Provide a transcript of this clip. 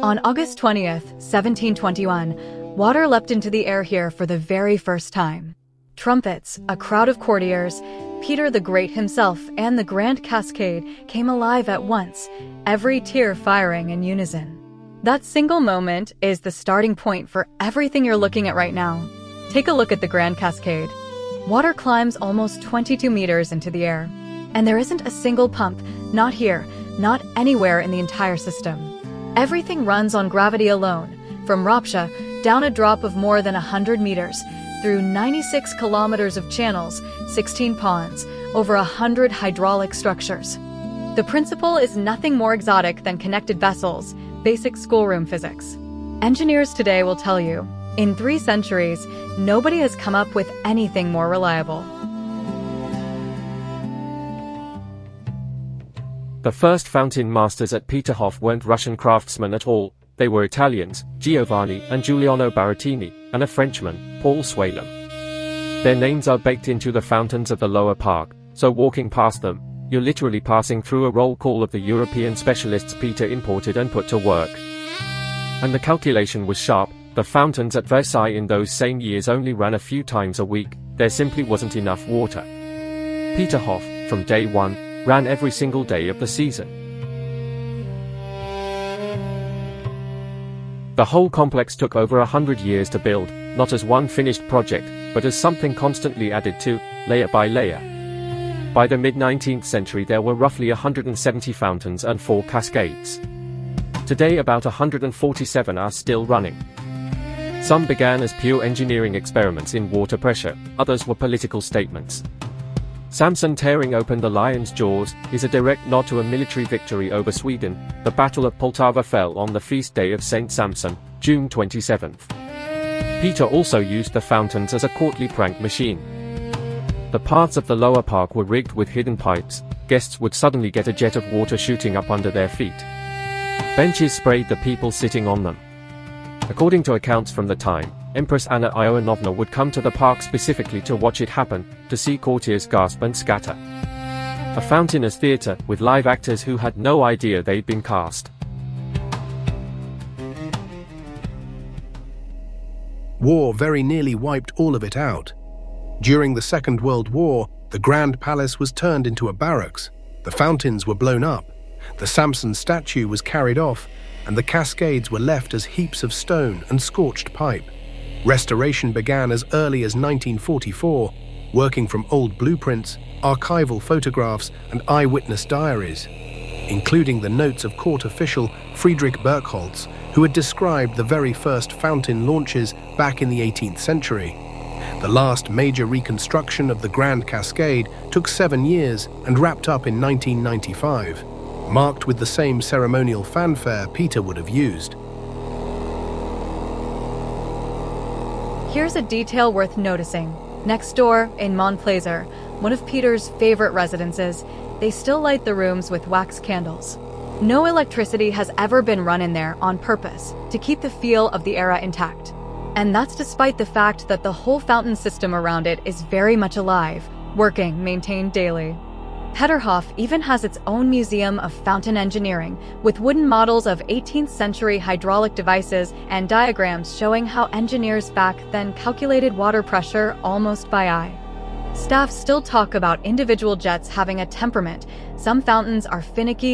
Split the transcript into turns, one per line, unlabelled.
On August 20th, 1721, water leapt into the air here for the very first time. Trumpets, a crowd of courtiers, Peter the Great himself, and the Grand Cascade came alive at once, every tear firing in unison. That single moment is the starting point for everything you're looking at right now. Take a look at the Grand Cascade. Water climbs almost 22 meters into the air. And there isn't a single pump, not here, not anywhere in the entire system. Everything runs on gravity alone, from Rapsha down a drop of more than 100 meters, through 96 kilometers of channels, 16 ponds, over 100 hydraulic structures. The principle is nothing more exotic than connected vessels, basic schoolroom physics. Engineers today will tell you, in 3 centuries, nobody has come up with anything more reliable.
The first fountain masters at Peterhof weren't Russian craftsmen at all, they were Italians, Giovanni and Giuliano Baratini, and a Frenchman, Paul Swalem. Their names are baked into the fountains of the lower park, so walking past them, you're literally passing through a roll call of the European specialists Peter imported and put to work. And the calculation was sharp, the fountains at Versailles in those same years only ran a few times a week, there simply wasn't enough water. Peterhof, from day one, ran every single day of the season. The whole complex took over 100 years to build, not as one finished project, but as something constantly added to, layer by layer. By the mid-19th century there were roughly 170 fountains and 4 cascades. Today about 147 are still running. Some began as pure engineering experiments in water pressure, others were political statements. Samson tearing open the lion's jaws is a direct nod to a military victory over Sweden. The Battle of Poltava fell on the feast day of Saint Samson, June 27th. Peter also used the fountains as a courtly prank machine. The paths of the lower park were rigged with hidden pipes, guests would suddenly get a jet of water shooting up under their feet. Benches sprayed the people sitting on them. According to accounts from the time, Empress Anna Ioannovna would come to the park specifically to watch it happen, to see courtiers gasp and scatter. A fountain as theatre, with live actors who had no idea they'd been cast.
War very nearly wiped all of it out. During the Second World War, the Grand Palace was turned into a barracks, the fountains were blown up, the Samson statue was carried off, and the cascades were left as heaps of stone and scorched pipe. Restoration began as early as 1944, working from old blueprints, archival photographs, and eyewitness diaries, including the notes of court official Friedrich Birkholz, who had described the very first fountain launches back in the 18th century. The last major reconstruction of the Grand Cascade took 7 years and wrapped up in 1995, marked with the same ceremonial fanfare Peter would have used.
Here's a detail worth noticing. Next door, in Montplaisir, one of Peter's favorite residences, they still light the rooms with wax candles. No electricity has ever been run in there on purpose to keep the feel of the era intact. And that's despite the fact that the whole fountain system around it is very much alive, working, maintained daily. Peterhof even has its own museum of fountain engineering, with wooden models of 18th century hydraulic devices and diagrams showing how engineers back then calculated water pressure almost by eye. Staff still talk about individual jets having a temperament. Some fountains are finicky